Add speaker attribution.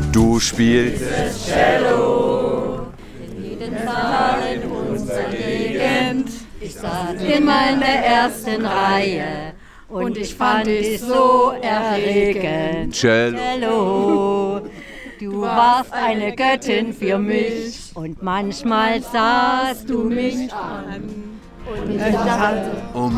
Speaker 1: Du spielst
Speaker 2: Cello in jedem Saal in unserer Gegend. Ich saß immer in der ersten Reihe und ich fand dich so erregend.
Speaker 1: Cello.
Speaker 2: Du warst eine Göttin für mich und manchmal sahst du mich an. Und ich dachte,
Speaker 1: Oh